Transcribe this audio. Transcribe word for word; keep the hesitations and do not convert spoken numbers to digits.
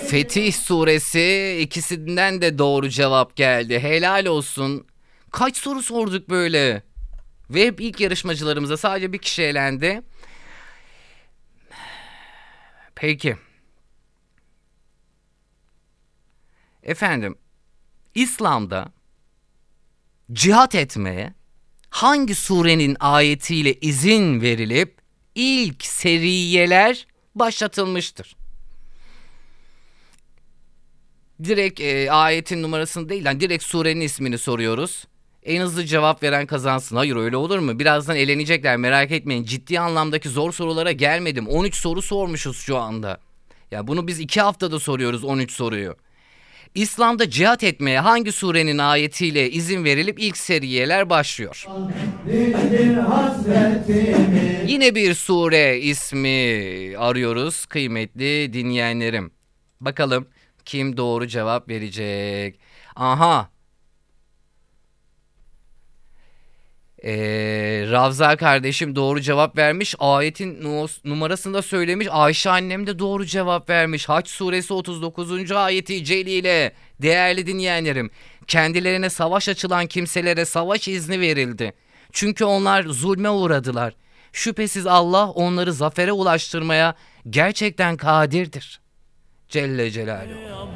Fetih Suresi, ikisinden de doğru cevap geldi. Helal olsun. Kaç soru sorduk böyle? Ve hep ilk yarışmacılarımıza sadece bir kişi elendi. Peki. Efendim, İslam'da cihat etmeye hangi surenin ayetiyle izin verilip ilk seriyeler başlatılmıştır? Direkt e, ayetin numarasını değil, yani direkt surenin ismini soruyoruz. En hızlı cevap veren kazansın. Hayır, öyle olur mu? Birazdan elenecekler, merak etmeyin. Ciddi anlamdaki zor sorulara gelmedim. on üç soru sormuşuz şu anda. Ya bunu biz iki haftada soruyoruz, on üç soruyu. İslam'da cihat etmeye hangi surenin ayetiyle izin verilip ilk seriyeler başlıyor? Yine bir sure ismi arıyoruz kıymetli dinleyenlerim. Bakalım kim doğru cevap verecek? Aha. Ee, Ravza kardeşim doğru cevap vermiş. Ayetin numarasını da söylemiş. Ayşe annem de doğru cevap vermiş. Haç suresi otuz dokuzuncu ayeti celile. Değerli dinleyenlerim, kendilerine savaş açılan kimselere savaş izni verildi. Çünkü onlar zulme uğradılar. Şüphesiz Allah onları zafere ulaştırmaya gerçekten kadirdir. Celle Celaluhu.